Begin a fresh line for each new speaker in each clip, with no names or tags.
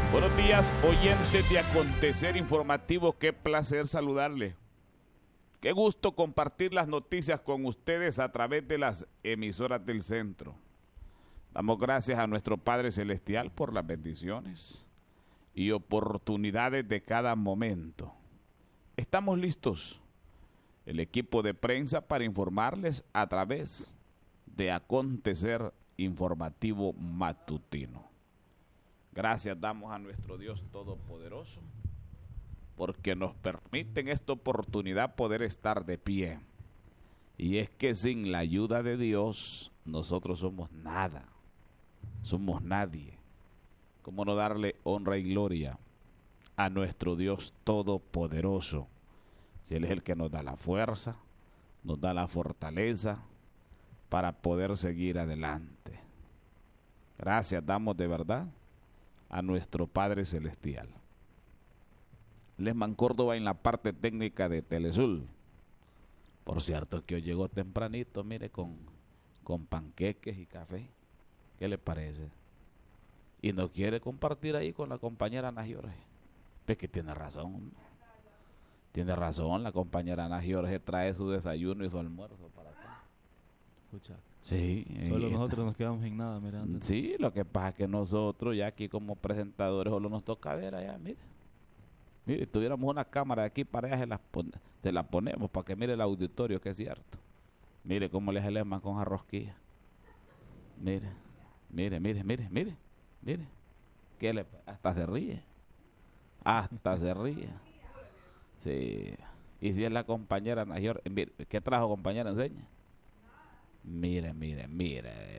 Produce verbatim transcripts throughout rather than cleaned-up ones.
Buenos días, oyentes de Acontecer Informativo. Qué placer saludarle. Qué gusto compartir las noticias con ustedes a través de las emisoras del centro. Damos gracias a nuestro Padre Celestial por las bendiciones y oportunidades de cada momento. Estamos listos, el equipo de prensa, para informarles a través de Acontecer Informativo Matutino. Gracias damos a nuestro Dios Todopoderoso porque nos permite en esta oportunidad poder estar de pie. Y es que sin la ayuda de Dios nosotros somos nada, somos nadie. ¿Cómo no darle honra y gloria a nuestro Dios Todopoderoso? Si Él es el que nos da la fuerza, nos da la fortaleza para poder seguir adelante. Gracias damos de verdad a nuestro Padre Celestial. Lesman Córdoba en la parte técnica de Telesul. Por cierto que hoy llegó tempranito, mire, con, con panqueques y café. ¿Qué le parece? Y no quiere compartir ahí con la compañera Ana Jorge. Es que tiene razón. Tiene razón, la compañera Ana Jorge trae su desayuno y su almuerzo para acá.
Escucha.
Sí.
Solo nosotros nos quedamos en nada mirando.
Sí, lo que pasa es que nosotros ya aquí como presentadores solo nos toca ver allá, mire. Mire, si tuviéramos una cámara de aquí para allá, se la, pon se la ponemos para que mire el auditorio, que es cierto. Mire cómo le Lesman con jarrosquilla. Mire, mire, mire, mire, mire, mire. Que le, hasta se ríe. Hasta se ríe. Sí. Y si es la compañera mayor, mire, ¿qué trajo, compañera? Enseña. Mire, mire, mire.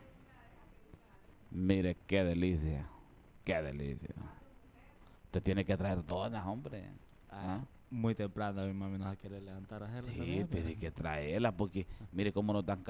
Mire qué delicia. Qué delicia. Usted tiene que traer donas, hombre.
Ah, muy temprano mi mami nos quiere levantar a hacerla.
Sí, tiene que traerla porque mire cómo nos dan